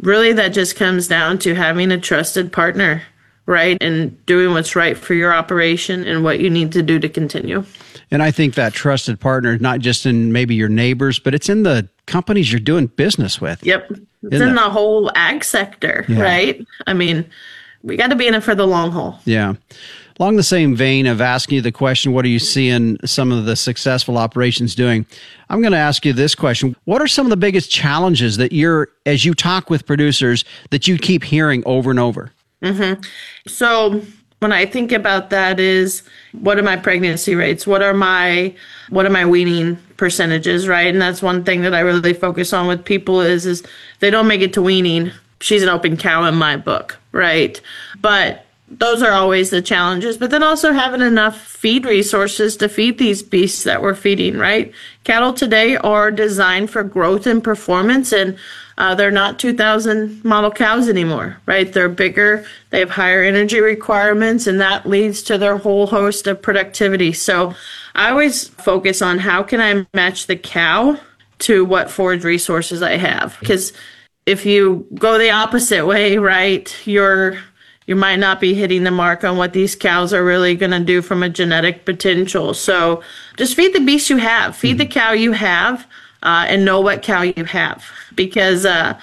really that just comes down to having a trusted partner, right? And doing what's right for your operation and what you need to do to continue. And I think that trusted partner is not just in maybe your neighbors, but it's in the companies you're doing business with. Yep. It's in the whole ag sector, right? I mean, we got to be in it for the long haul. Yeah. Along the same vein of asking you the question, what are you seeing some of the successful operations doing? I'm going to ask you this question. What are some of the biggest challenges that as you talk with producers, that you keep hearing over and over? Mm-hmm. So when I think about that is, what are my pregnancy rates? What are my weaning percentages, right? And that's one thing that I really focus on with people is they don't make it to weaning. She's an open cow in my book, right? But those are always the challenges. But then also having enough feed resources to feed these beasts that we're feeding, right? Cattle today are designed for growth and performance, and they're not 2000 model cows anymore, right? They're bigger, they have higher energy requirements, and that leads to their whole host of productivity. So I always focus on how can I match the cow to what forage resources I have. Because if you go the opposite way, right, you might not be hitting the mark on what these cows are really going to do from a genetic potential. So just feed the beast you have, feed the cow you have, and know what cow you have. Because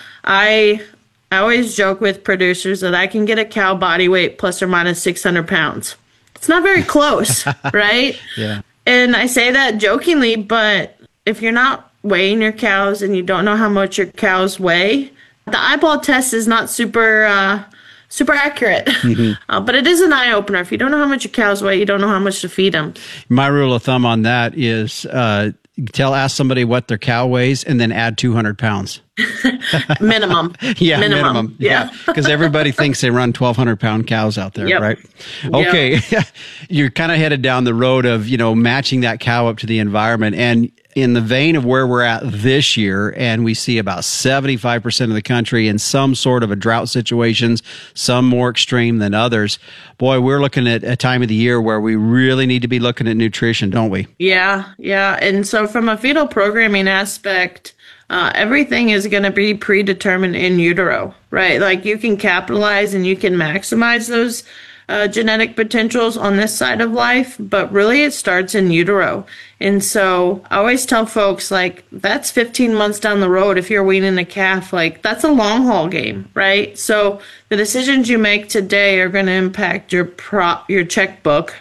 I always joke with producers that I can get a cow body weight plus or minus 600 pounds. It's not very close, right? Yeah. And I say that jokingly, but if you're not weighing your cows and you don't know how much your cows weigh, the eyeball test is not super accurate. Mm-hmm. But it is an eye-opener. If you don't know how much your cows weigh, you don't know how much to feed them. My rule of thumb on that is ask somebody what their cow weighs and then add 200 pounds. Minimum. Yeah, minimum. Yeah. Because everybody thinks they run 1,200 pound cows out there, right? Okay. Yep. You're kind of headed down the road of, matching that cow up to the environment. And in the vein of where we're at this year, and we see about 75% of the country in some sort of a drought situations, some more extreme than others. Boy, we're looking at a time of the year where we really need to be looking at nutrition, don't we? Yeah. And so from a fetal programming aspect, everything is going to be predetermined in utero, right? Like you can capitalize and you can maximize those genetic potentials on this side of life, but really it starts in utero. And so I always tell folks, like, that's 15 months down the road. If you're weaning a calf, like, that's a long haul game, right? So the decisions you make today are going to impact your checkbook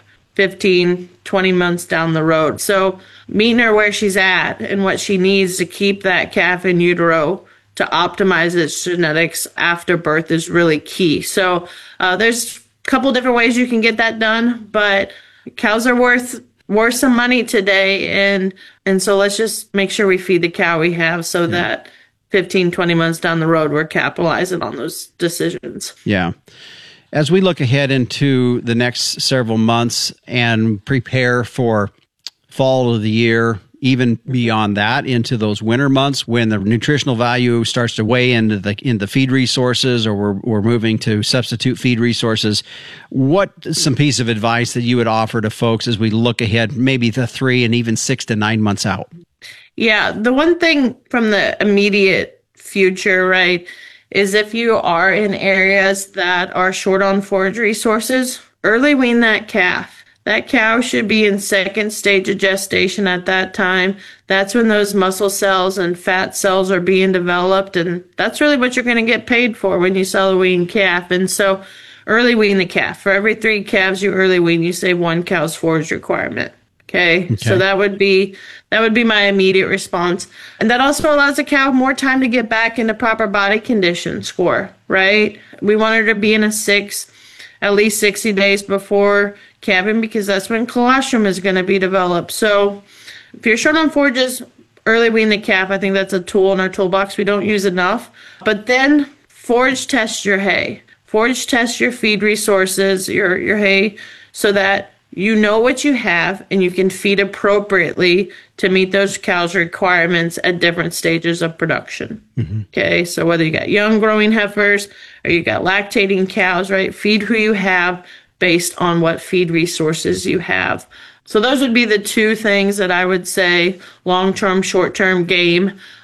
15, 20 months down the road. So meeting her where she's at and what she needs to keep that calf in utero to optimize its genetics after birth is really key. So there's couple different ways you can get that done, but cows are worth some money today. And so let's just make sure we feed the cow we have so that 15, 20 months down the road, we're capitalizing on those decisions. Yeah. As we look ahead into the next several months and prepare for fall of the year, even beyond that into those winter months when the nutritional value starts to weigh into the feed resources, or we're moving to substitute feed resources, what some piece of advice that you would offer to folks as we look ahead, maybe the 3 and even 6 to 9 months out? Yeah, the one thing from the immediate future, right, is if you are in areas that are short on forage resources, early wean that calf. That cow should be in second stage of gestation at that time. That's when those muscle cells and fat cells are being developed, and that's really what you're going to get paid for when you sell a weaned calf. And so early wean the calf. For every 3 calves you early wean, you save 1 cow's forage requirement. Okay. So that would be my immediate response. And that also allows the cow more time to get back into proper body condition score, right? We want her to be in a 6, at least 60 days before calving, because that's when colostrum is going to be developed. So if you're short on forages, early wean the calf. I think that's a tool in our toolbox we don't use enough. But then forage test your hay. Forage test your feed resources, your hay, so that you know what you have and you can feed appropriately to meet those cows' requirements at different stages of production. Mm-hmm. Okay, so whether you got young growing heifers or you got lactating cows, right? Feed who you have based on what feed resources you have. So those would be the 2 things that I would say, long-term, short-term game.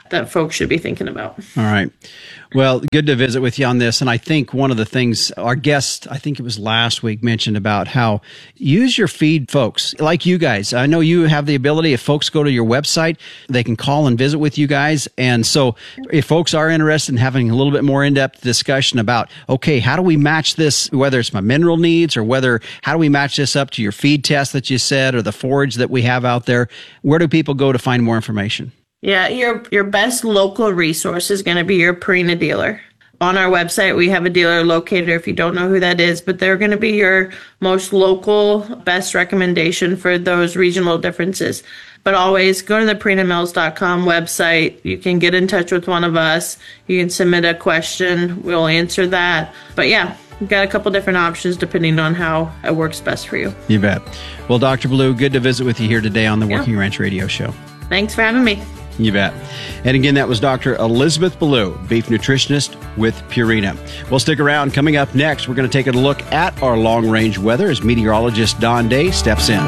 that folks should be thinking about. All right. Well, good to visit with you on this. And I think one of the things our guest, I think it was last week, mentioned about how use your feed folks like you guys. I know you have the ability, if folks go to your website, they can call and visit with you guys. And so if folks are interested in having a little bit more in-depth discussion about, okay, how do we match this, whether it's my mineral needs or how do we match this up to your feed test that you said or the forage that we have out there, where do people go to find more information? Yeah, your best local resource is going to be your Purina dealer. On our website, we have a dealer locator if you don't know who that is, but they're going to be your most local, best recommendation for those regional differences. But always go to the PurinaMills.com website. You can get in touch with one of us. You can submit a question. We'll answer that. But yeah, we've got a couple different options depending on how it works best for you. You bet. Well, Dr. Ballou, good to visit with you here today on the Working Ranch Radio Show. Thanks for having me. You bet. And again, that was Dr. Elizabeth Ballou, beef nutritionist with Purina. Well, stick around. Coming up next, we're going to take a look at our long-range weather as meteorologist Don Day steps in.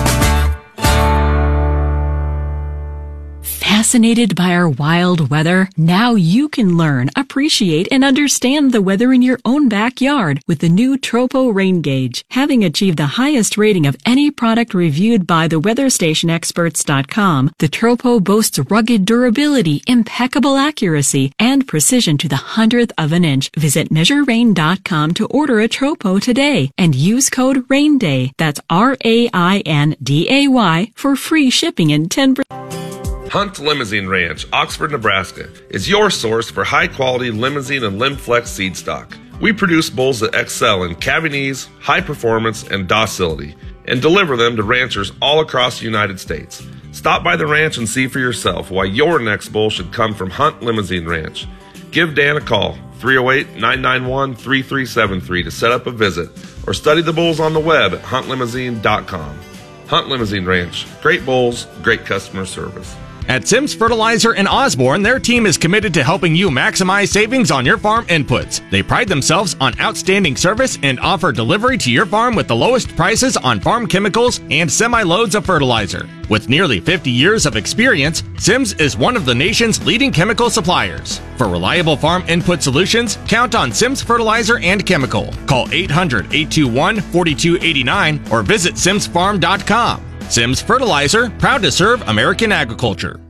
Fascinated by our wild weather? Now you can learn, appreciate, and understand the weather in your own backyard with the new Tropo Rain Gauge. Having achieved the highest rating of any product reviewed by the WeatherStationExperts.com, the Tropo boasts rugged durability, impeccable accuracy, and precision to the 100th of an inch. Visit MeasureRain.com to order a Tropo today and use code RAINDAY, that's RAINDAY, for free shipping and 10%. Hunt Limousine Ranch, Oxford, Nebraska, is your source for high-quality Limousine and Limflex seed stock. We produce bulls that excel in calving ease, high performance, and docility, and deliver them to ranchers all across the United States. Stop by the ranch and see for yourself why your next bull should come from Hunt Limousine Ranch. Give Dan a call, 308-991-3373 to set up a visit, or study the bulls on the web at huntlimousine.com. Hunt Limousine Ranch, great bulls, great customer service. At Sims Fertilizer in Osborne, their team is committed to helping you maximize savings on your farm inputs. They pride themselves on outstanding service and offer delivery to your farm with the lowest prices on farm chemicals and semi-loads of fertilizer. With nearly 50 years of experience, Sims is one of the nation's leading chemical suppliers. For reliable farm input solutions, count on Sims Fertilizer and Chemical. Call 800-821-4289 or visit simsfarm.com. Sims Fertilizer, proud to serve American agriculture.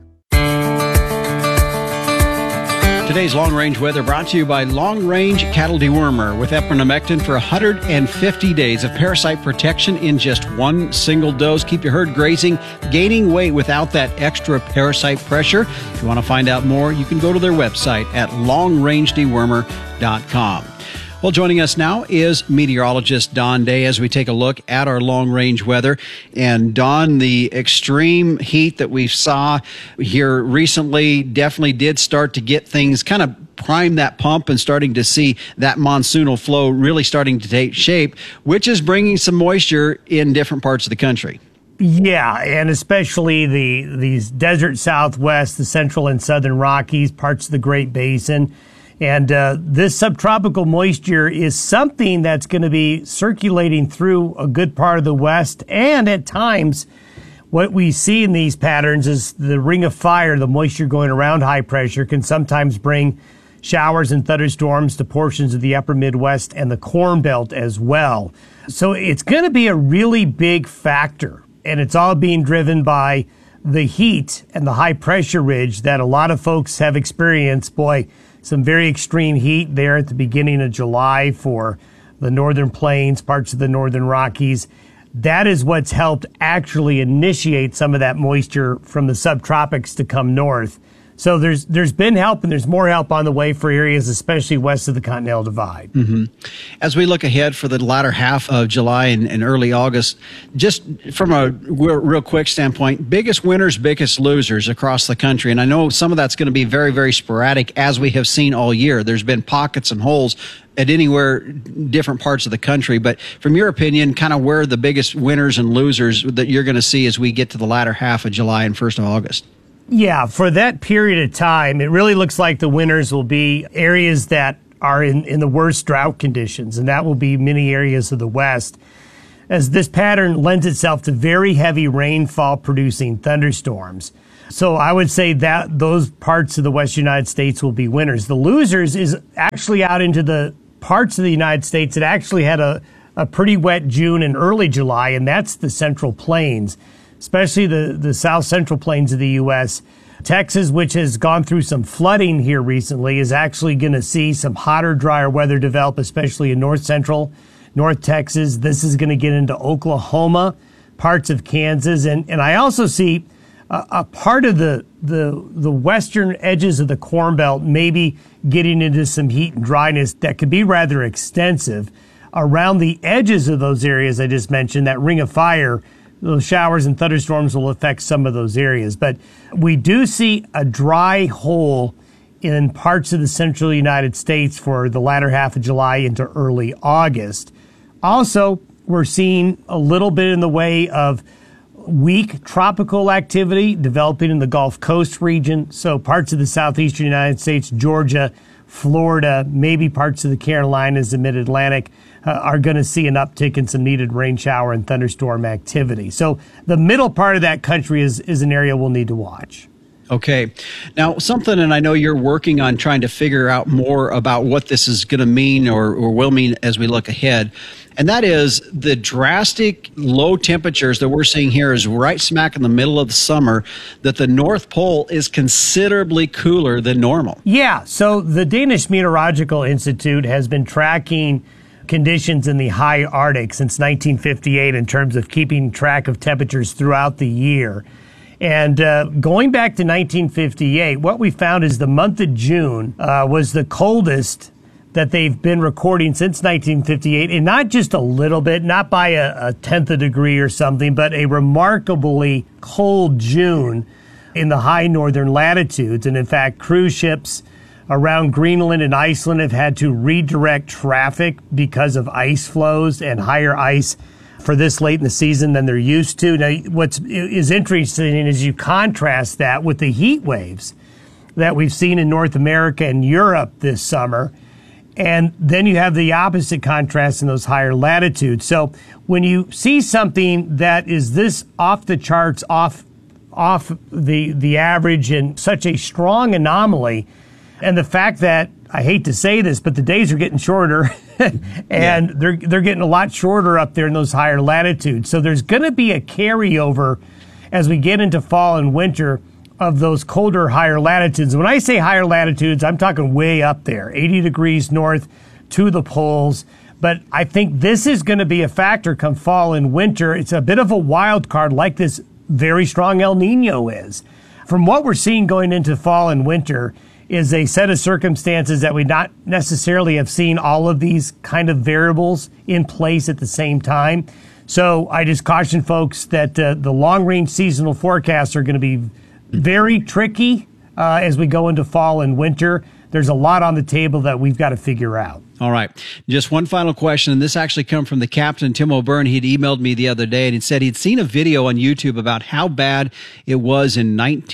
Today's long-range weather brought to you by Long Range Cattle Dewormer with epinephrine for 150 days of parasite protection in just one single dose. Keep your herd grazing, gaining weight without that extra parasite pressure. If you want to find out more, you can go to their website at longrangedewormer.com. Well, joining us now is meteorologist Don Day as we take a look at our long-range weather. And Don, the extreme heat that we saw here recently definitely did start to get things kind of prime that pump and starting to see that monsoonal flow really starting to take shape, which is bringing some moisture in different parts of the country. Yeah, and especially these desert Southwest, the Central and Southern Rockies, parts of the Great Basin. And this subtropical moisture is something that's going to be circulating through a good part of the West. And at times, what we see in these patterns is the ring of fire, the moisture going around high pressure, can sometimes bring showers and thunderstorms to portions of the upper Midwest and the Corn Belt as well. So it's going to be a really big factor. And it's all being driven by the heat and the high pressure ridge that a lot of folks have experienced. Boy, some very extreme heat there at the beginning of July for the Northern Plains, parts of the Northern Rockies. That is what's helped actually initiate some of that moisture from the subtropics to come north. So there's been help, and there's more help on the way for areas, especially west of the Continental Divide. Mm-hmm. As we look ahead for the latter half of July and early August, just from a real quick standpoint, biggest winners, biggest losers across the country. And I know some of that's going to be very, very sporadic, as we have seen all year. There's been pockets and holes at anywhere, different parts of the country. But from your opinion, kind of where are the biggest winners and losers that you're going to see as we get to the latter half of July and 1st of August? Yeah, for that period of time, it really looks like the winners will be areas that are in the worst drought conditions, and that will be many areas of the West, as this pattern lends itself to very heavy rainfall producing thunderstorms. So I would say that those parts of the Western United States will be winners. The losers is actually out into the parts of the United States that actually had a pretty wet June and early July, and that's the Central Plains, especially the South Central Plains of the U.S. Texas, which has gone through some flooding here recently, is actually going to see some hotter, drier weather develop, especially in north central, North Texas. This is going to get into Oklahoma, parts of Kansas, and I also see a part of the western edges of the Corn Belt maybe getting into some heat and dryness that could be rather extensive. Around the edges of those areas I just mentioned, that ring of fire, those showers and thunderstorms will affect some of those areas. But we do see a dry hole in parts of the central United States for the latter half of July into early August. Also, we're seeing a little bit in the way of weak tropical activity developing in the Gulf Coast region. So parts of the southeastern United States, Georgia, Florida, maybe parts of the Carolinas and mid-Atlantic are going to see an uptick in some needed rain shower and thunderstorm activity. So the middle part of that country is an area we'll need to watch. Okay. Now, something, and I know you're working on trying to figure out more about what this is going to mean or will mean as we look ahead, and that is the drastic low temperatures that we're seeing here is right smack in the middle of the summer, that the North Pole is considerably cooler than normal. Yeah. So the Danish Meteorological Institute has been tracking conditions in the high Arctic since 1958 in terms of keeping track of temperatures throughout the year. And going back to 1958, what we found is the month of June was the coldest that they've been recording since 1958, and not just a little bit, not by a tenth of a degree or something, but a remarkably cold June in the high northern latitudes. And in fact, cruise ships around Greenland and Iceland have had to redirect traffic because of ice flows and higher ice for this late in the season than they're used to. Now, what is interesting is you contrast that with the heat waves that we've seen in North America and Europe this summer, and then you have the opposite contrast in those higher latitudes. So when you see something that is this off the charts, off the average, and such a strong anomaly, and the fact that, I hate to say this, but the days are getting shorter and they're getting a lot shorter up there in those higher latitudes. So there's going to be a carryover as we get into fall and winter of those colder, higher latitudes. When I say higher latitudes, I'm talking way up there, 80 degrees north to the poles. But I think this is going to be a factor come fall and winter. It's a bit of a wild card like this very strong El Nino is. From what we're seeing going into fall and winter is a set of circumstances that we not necessarily have seen all of these kind of variables in place at the same time. So I just caution folks that the long-range seasonal forecasts are going to be very tricky as we go into fall and winter. There's a lot on the table that we've got to figure out. All right. Just one final question, and this actually come from the captain, Tim O'Byrne. He'd emailed me the other day, and he said he'd seen a video on YouTube about how bad it was in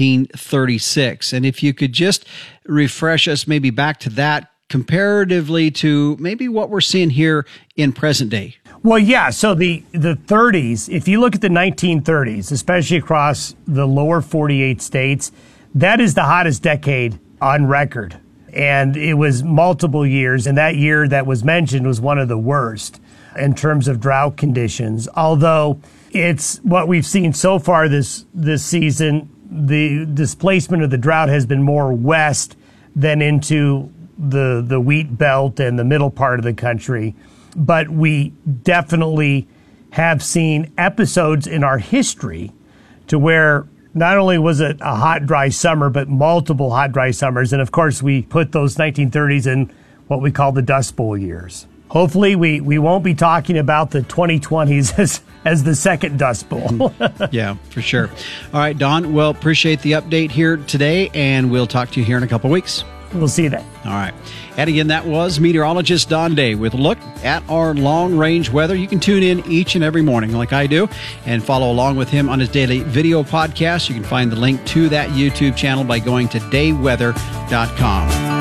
1936. And if you could just refresh us maybe back to that comparatively to maybe what we're seeing here in present day. Well, yeah. So the 30s, if you look at the 1930s, especially across the lower 48 states, that is the hottest decade on record. And it was multiple years, and that year that was mentioned was one of the worst in terms of drought conditions. Although it's what we've seen so far this season, the displacement of the drought has been more west than into the wheat belt and the middle part of the country. But we definitely have seen episodes in our history to where not only was it a hot, dry summer, but multiple hot, dry summers. And of course, we put those 1930s in what we call the Dust Bowl years. Hopefully, we won't be talking about the 2020s as the second Dust Bowl. Yeah, for sure. All right, Don, well, appreciate the update here today, and we'll talk to you here in a couple of weeks. We'll see you then. All right. And again, that was meteorologist Don Day with a look at our long-range weather. You can tune in each and every morning like I do and follow along with him on his daily video podcast. You can find the link to that YouTube channel by going to dayweather.com.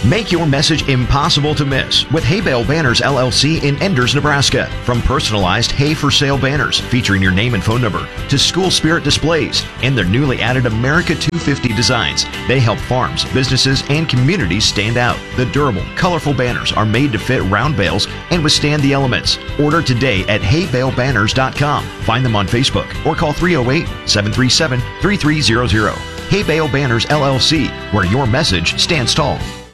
Make your message impossible to miss with Hay Bale Banners LLC in Enders, Nebraska. From personalized hay for sale banners featuring your name and phone number to school spirit displays and their newly added America 250 designs, they help farms, businesses, and communities stand out. The durable, colorful banners are made to fit round bales and withstand the elements. Order today at haybalebanners.com. Find them on Facebook or call 308-737-3300. Hay Bale Banners LLC, where your message stands tall.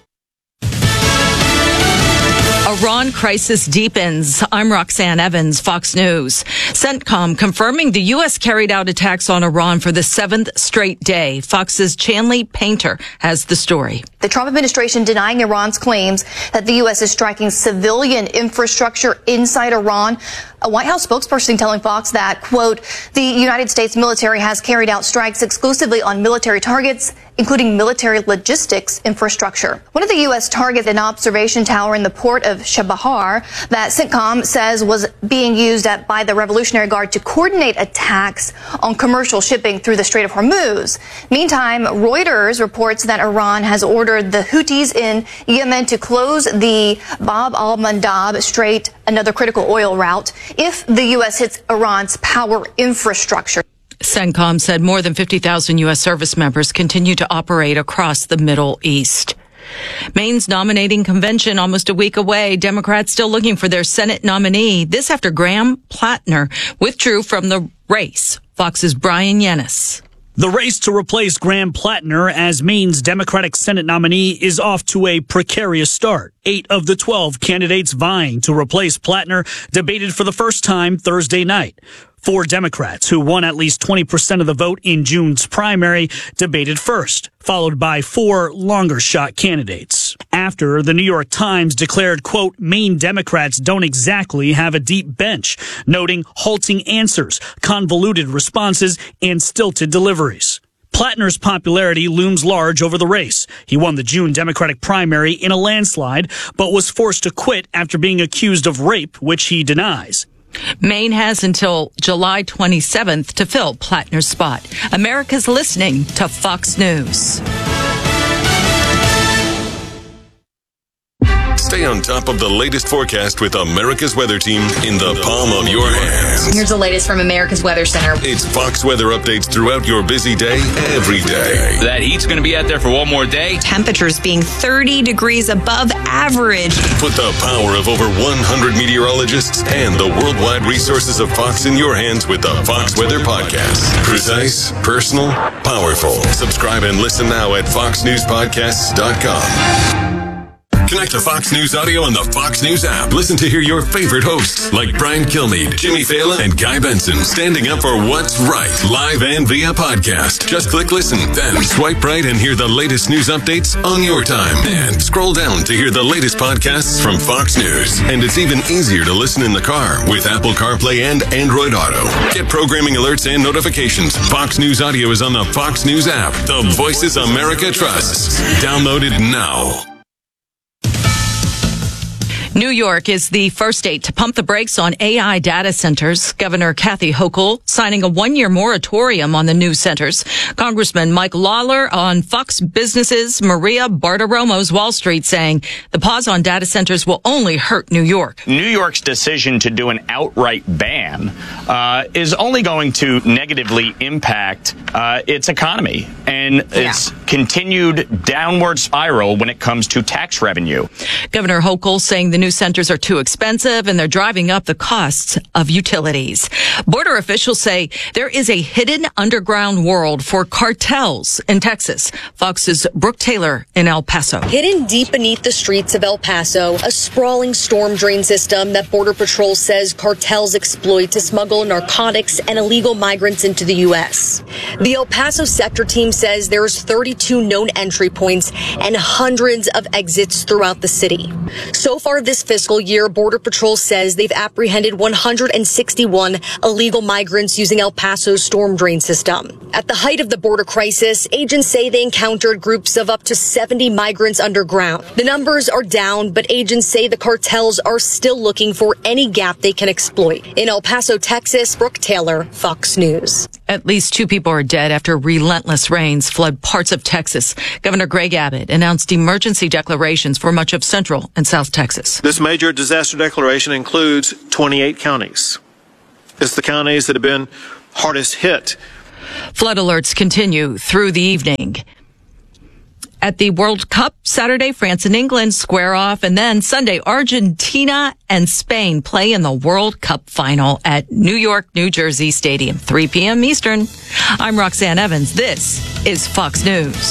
Iran crisis deepens. I'm Roxanne Evans, Fox News. CENTCOM confirming the U.S. carried out attacks on Iran for the 7th straight day. Fox's Chanley Painter has the story. The Trump administration denying Iran's claims that the U.S. is striking civilian infrastructure inside Iran. A White House spokesperson telling Fox that, quote, the United States military has carried out strikes exclusively on military targets, including military logistics infrastructure. One of the U.S. targets, an observation tower in the port of Chabahar that CENTCOM says was being used by the Revolutionary Guard to coordinate attacks on commercial shipping through the Strait of Hormuz. Meantime, Reuters reports that Iran has ordered the Houthis in Yemen to close the Bab al-Mandab Strait, another critical oil route, if the U.S. hits Iran's power infrastructure. CENTCOM said more than 50,000 U.S. service members continue to operate across the Middle East. Maine's nominating convention almost a week away. Democrats still looking for their Senate nominee. This after Graham Plattner withdrew from the race. Fox's Brian Yennis. The race to replace Graham Plattner as Maine's Democratic Senate nominee is off to a precarious start. 8 of the 12 candidates vying to replace Plattner debated for the first time Thursday night. 4 Democrats, who won at least 20% of the vote in June's primary, debated first, followed by 4 longer shot candidates. After, the New York Times declared, quote, Maine Democrats don't exactly have a deep bench, noting halting answers, convoluted responses, and stilted deliveries. Plattner's popularity looms large over the race. He won the June Democratic primary in a landslide, but was forced to quit after being accused of rape, which he denies. Maine has until July 27th to fill Plattner's spot. America's listening to Fox News. Stay on top of the latest forecast with America's Weather Team in the palm of your hands. Here's the latest from America's Weather Center. It's Fox weather updates throughout your busy day, every day. That heat's going to be out there for one more day. Temperatures being 30 degrees above average. Put the power of over 100 meteorologists and the worldwide resources of Fox in your hands with the Fox Weather Podcast. Precise, personal, powerful. Subscribe and listen now at foxnewspodcasts.com. Connect to Fox News Audio on the Fox News app. Listen to hear your favorite hosts like Brian Kilmeade, Jimmy Fallon, and Guy Benson standing up for what's right, live and via podcast. Just click listen, then swipe right and hear the latest news updates on your time. And scroll down to hear the latest podcasts from Fox News. And it's even easier to listen in the car with Apple CarPlay and Android Auto. Get programming alerts and notifications. Fox News Audio is on the Fox News app. The voices America trusts. Download it now. New York is the first state to pump the brakes on AI data centers. Governor Kathy Hochul signing a 1-year moratorium on the new centers. Congressman Mike Lawler on Fox Business's Maria Bartiromo's Wall Street saying the pause on data centers will only hurt New York. New York's decision to do an outright ban is only going to negatively impact its economy and its continued downward spiral when it comes to tax revenue. Governor Hochul saying the new centers are too expensive and they're driving up the costs of utilities. Border officials say there is a hidden underground world for cartels in Texas. Fox's Brooke Taylor in El Paso. Hidden deep beneath the streets of El Paso, a sprawling storm drain system that Border Patrol says cartels exploit to smuggle narcotics and illegal migrants into the U.S. The El Paso sector team says there's 32 known entry points and hundreds of exits throughout the city. So far this this fiscal year, Border Patrol says they've apprehended 161 illegal migrants using El Paso's storm drain system. At the height of the border crisis, agents say they encountered groups of up to 70 migrants underground. The numbers are down, but agents say the cartels are still looking for any gap they can exploit. In El Paso, Texas, Brooke Taylor, Fox News. At least 2 people are dead after relentless rains flood parts of Texas. Governor Greg Abbott announced emergency declarations for much of Central and South Texas. This major disaster declaration includes 28 counties. It's the counties that have been hardest hit. Flood alerts continue through the evening. At the World Cup, Saturday, France and England square off, and then Sunday, Argentina and Spain play in the World Cup final at New York, New Jersey Stadium, 3 p.m. Eastern. I'm Roxanne Evans. This is Fox News.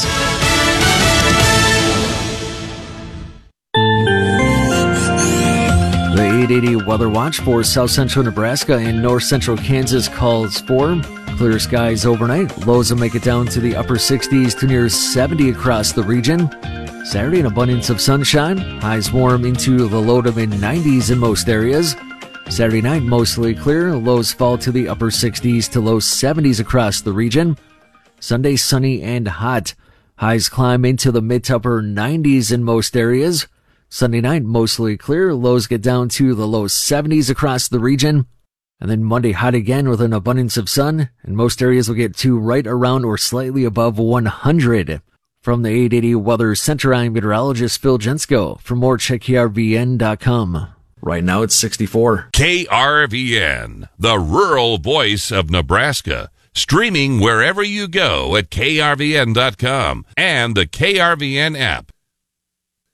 The 880 Weather Watch for south central Nebraska and north central Kansas calls for clear skies overnight. Lows will make it down to the upper 60s to near 70 across the region. Saturday, an abundance of sunshine. Highs warm into the low to mid 90s in most areas. Saturday night, mostly clear. Lows fall to the upper 60s to low 70s across the region. Sunday, sunny and hot. Highs climb into the mid to upper 90s in most areas. Sunday night, mostly clear. Lows get down to the low 70s across the region. And then Monday, hot again with an abundance of sun, and most areas will get to right around or slightly above 100. From the 880 Weather Center, I'm meteorologist Phil Jensko. For more, check KRVN.com. Right now, it's 64. KRVN, the rural voice of Nebraska. Streaming wherever you go at KRVN.com and the KRVN app.